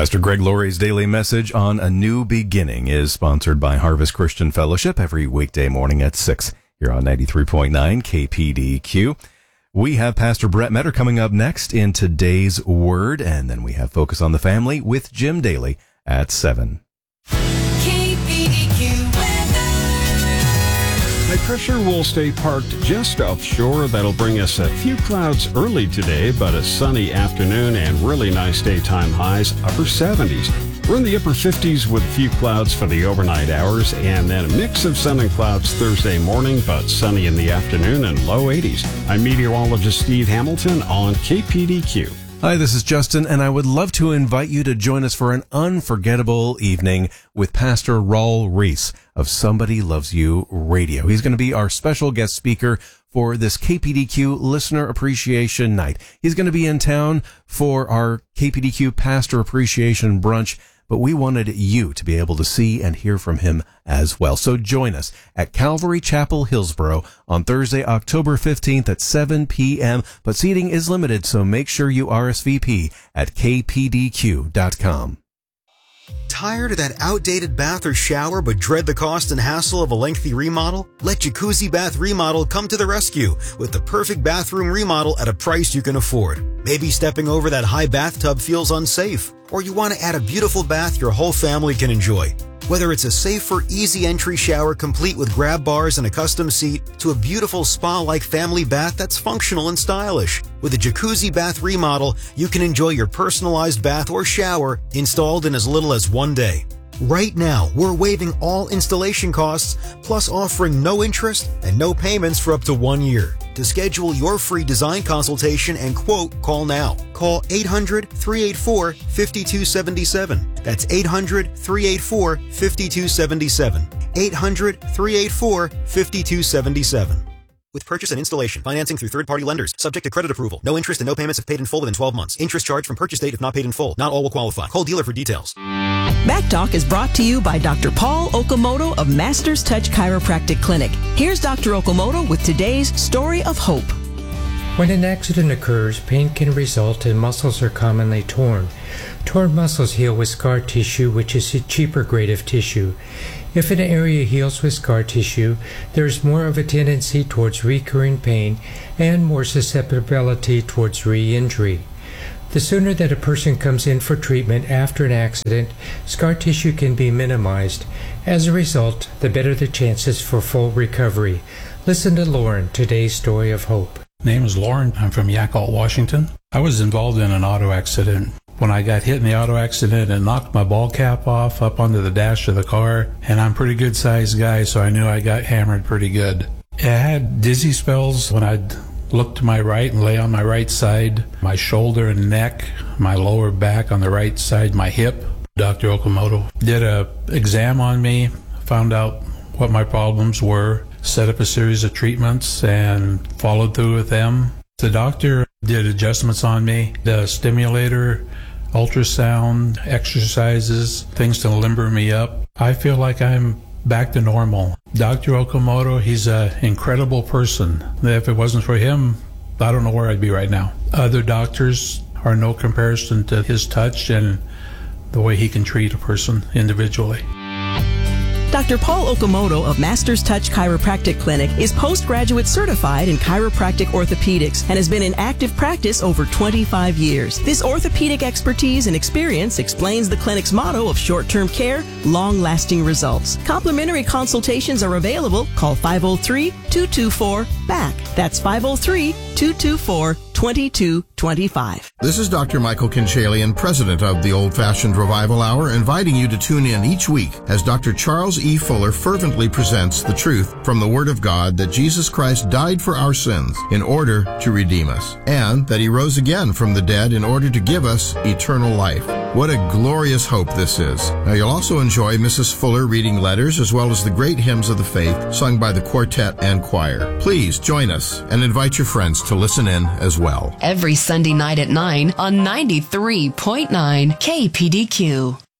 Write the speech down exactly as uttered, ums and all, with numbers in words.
Pastor Greg Laurie's daily message on a new beginning is sponsored by Harvest Christian Fellowship every weekday morning at six here on ninety-three point nine K P D Q. We have Pastor Brett Metter coming up next in today's Word, and then we have Focus on the Family with Jim Daly at seven. K P D Q weather. High pressure will stay parked just offshore. That'll bring us a few clouds early today, but a sunny afternoon and really nice daytime highs, upper seventies. We're in the upper fifties with a few clouds for the overnight hours, and then a mix of sun and clouds Thursday morning, but sunny in the afternoon and low eighties. I'm meteorologist Steve Hamilton on K P D Q. Hi, this is Justin, and I would love to invite you to join us for an unforgettable evening with Pastor Raul Reese of Somebody Loves You Radio. He's going to be our special guest speaker for this K P D Q Listener Appreciation Night. He's going to be in town for our K P D Q Pastor Appreciation Brunch, but we wanted you to be able to see and hear from him as well. So join us at Calvary Chapel, Hillsboro on Thursday, October fifteenth at seven p.m. But seating is limited, so make sure you R S V P at k p d q dot com. Tired of that outdated bath or shower but dread the cost and hassle of a lengthy remodel? Let Jacuzzi Bath Remodel come to the rescue with the perfect bathroom remodel at a price you can afford. Maybe stepping over that high bathtub feels unsafe, or you want to add a beautiful bath your whole family can enjoy. Whether it's a safer, easy entry shower complete with grab bars and a custom seat, to a beautiful spa-like family bath that's functional and stylish. With a Jacuzzi Bath Remodel, you can enjoy your personalized bath or shower installed in as little as one day. Right now, we're waiving all installation costs, plus offering no interest and no payments for up to one year. To schedule your free design consultation and quote, call now. Call eight hundred, three eight four, five two seven seven. That's eight hundred, three eight four, five two seven seven. eight hundred, three eight four, five two seven seven. With purchase and installation, financing through third-party lenders, subject to credit approval. No interest and no payments if paid in full within twelve months. Interest charged from purchase date if not paid in full. Not all will qualify. Call dealer for details. Back Talk is brought to you by Doctor Paul Okamoto of Masters Touch Chiropractic Clinic. Here's Doctor Okamoto with today's Story of Hope. When an accident occurs, pain can result and muscles are commonly torn. Torn muscles heal with scar tissue, which is a cheaper grade of tissue. If an area heals with scar tissue, there is more of a tendency towards recurring pain and more susceptibility towards re-injury. The sooner that a person comes in for treatment after an accident, scar tissue can be minimized. As a result, the better the chances for full recovery. Listen to Lauren, today's Story of Hope. Name is Lauren. I'm from Yakult, Washington. I was involved in an auto accident. When I got hit in the auto accident, it knocked my ball cap off up onto the dash of the car, and I'm a pretty good sized guy, so I knew I got hammered pretty good. I had dizzy spells when I'd look to my right and lay on my right side, my shoulder and neck, my lower back on the right side, my hip. Doctor Okamoto did a exam on me, found out what my problems were, set up a series of treatments, and followed through with them. The doctor did adjustments on me, the stimulator, ultrasound, exercises, things to limber me up. I feel like I'm back to normal. Doctor Okamoto, he's an incredible person. If it wasn't for him, I don't know where I'd be right now. Other doctors are no comparison to his touch and the way he can treat a person individually. Doctor Paul Okamoto of Masters Touch Chiropractic Clinic is postgraduate certified in chiropractic orthopedics and has been in active practice over twenty-five years. This orthopedic expertise and experience explains the clinic's motto of short-term care, long-lasting results. Complimentary consultations are available. Call five oh three, two two four, B A C K. That's five oh three, two two four, two two two five. This is Doctor Michael Kinchalian, president of the Old Fashioned Revival Hour, inviting you to tune in each week as Doctor Charles E. Fuller fervently presents the truth from the Word of God that Jesus Christ died for our sins in order to redeem us, and that He rose again from the dead in order to give us eternal life. What a glorious hope this is. Now you'll also enjoy Missus Fuller reading letters as well as the great hymns of the faith sung by the quartet and choir. Please join us and invite your friends to listen in as well. Every Sunday night at nine on ninety-three point nine K P D Q.